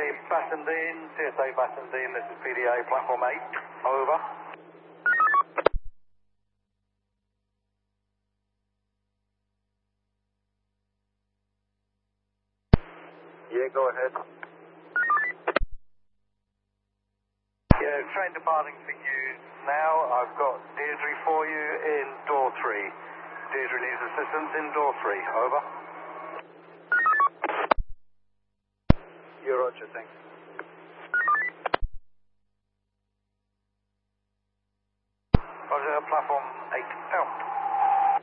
Bassendean, this is PDA, platform 8, over. Yeah, go ahead. Yeah, train departing for you now. I've got Deirdre for you in door 3. Deirdre needs assistance in door 3, over. Yeah, Roger, thanks.